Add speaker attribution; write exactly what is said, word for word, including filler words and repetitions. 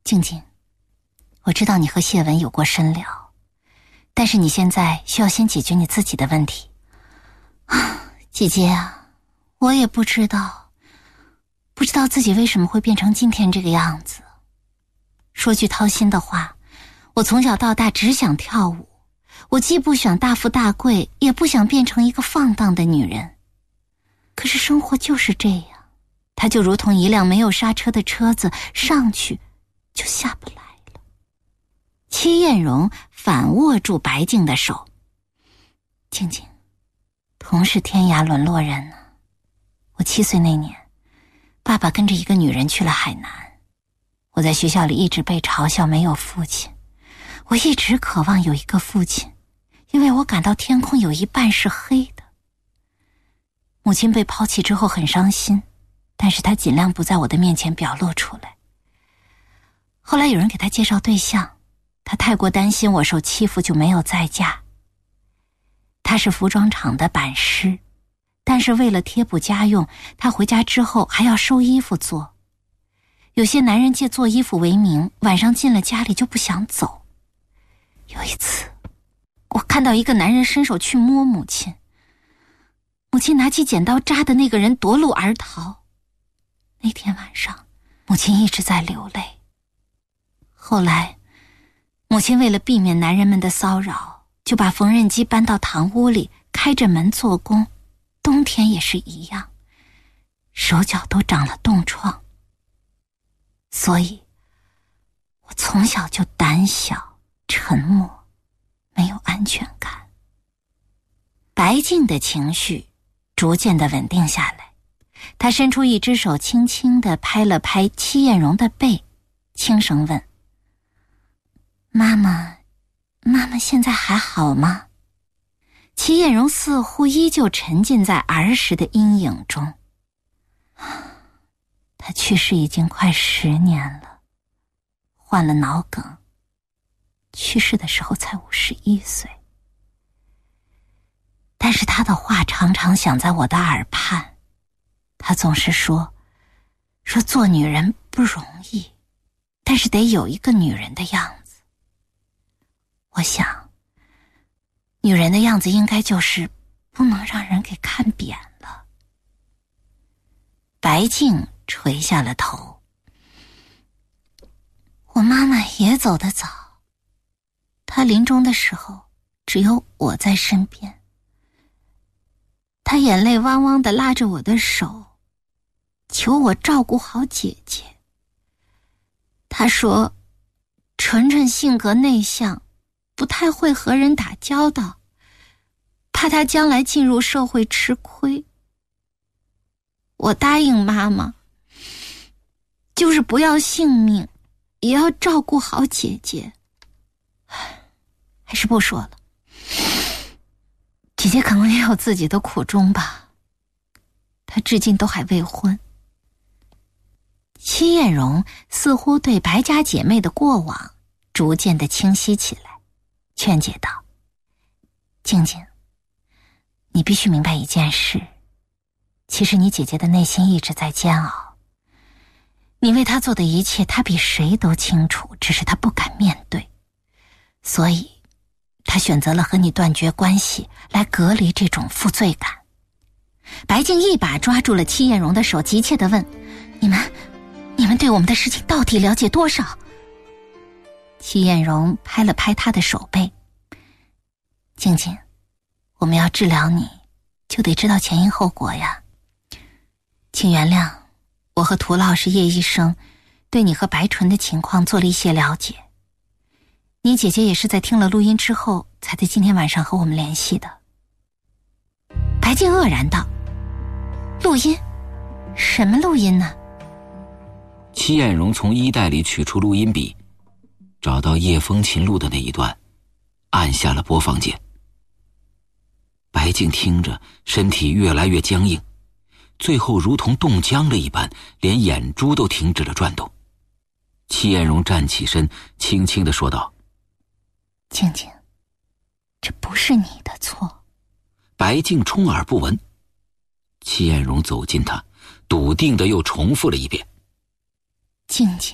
Speaker 1: 静静，我知道你和谢文有过深聊，但是你现在需要先解决你自己的问题。啊，姐姐啊，我也不知道，不知道自己为什么会变成今天这个样子。说句掏心的话，我从小到大只想跳舞，我既不想大富大贵，也不想变成一个放荡的女人。可是生活就是这样，它就如同一辆没有刹车的车子，上去就下不来了。戚艳荣反握住白静的手，静静，同是天涯沦落人呢。我七岁那年，爸爸跟着一个女人去了海南，我在学校里一直被嘲笑没有父亲。我一直渴望有一个父亲，因为我感到天空有一半是黑的。母亲被抛弃之后很伤心，但是她尽量不在我的面前表露出来。后来有人给她介绍对象，她太过担心我受欺负，就没有再嫁。她是服装厂的板师，但是为了贴补家用，她回家之后还要收衣服做。有些男人借做衣服为名，晚上进了家里就不想走。有一次，我看到一个男人伸手去摸母亲，母亲拿起剪刀扎的那个人夺路而逃。那天晚上，母亲一直在流泪。后来，母亲为了避免男人们的骚扰，就把缝纫机搬到堂屋里，开着门做工，冬天也是一样，手脚都长了冻疮。所以，我从小就胆小、沉默，没有安全感。白静的情绪逐渐地稳定下来，她伸出一只手，轻轻地拍了拍戚艳荣的背，轻声问：妈妈，妈妈现在还好吗？戚艳荣似乎依旧沉浸在儿时的阴影中。他去世已经快十年了，患了脑梗，去世的时候才五十一岁。但是他的话常常响在我的耳畔，他总是说，说做女人不容易，但是得有一个女人的样子。我想，女人的样子应该就是不能让人给看扁了。白静垂下了头。我妈妈也走得早，她临终的时候只有我在身边。她眼泪汪汪地拉着我的手，求我照顾好姐姐。她说，纯纯性格内向，不太会和人打交道，怕她将来进入社会吃亏。我答应妈妈，就是不要性命，也要照顾好姐姐。还是不说了，姐姐可能也有自己的苦衷吧，她至今都还未婚。戚艳荣似乎对白家姐妹的过往逐渐的清晰起来，劝解道：静静，你必须明白一件事，其实你姐姐的内心一直在煎熬，你为她做的一切，她比谁都清楚，只是她不敢面对，所以她选择了和你断绝关系，来隔离这种负罪感。白静一把抓住了戚艳荣的手，急切地问：你们你们对我们的事情到底了解多少？戚艳荣拍了拍她的手背：静静，我们要治疗你，就得知道前因后果呀。请原谅，我和涂老师叶医生对你和白纯的情况做了一些了解。你姐姐也是在听了录音之后，才在今天晚上和我们联系的。白静愕然道：录音？什么录音呢？
Speaker 2: 戚艳荣从衣袋里取出录音笔，找到叶风琴录的那一段，按下了播放键。白静听着，身体越来越僵硬，最后如同冻僵了一般，连眼珠都停止了转动。戚艳荣站起身，轻轻地说道：
Speaker 1: 静静，这不是你的错。
Speaker 2: 白静充耳不闻。戚艳荣走近他，笃定地又重复了一遍：
Speaker 1: 静静，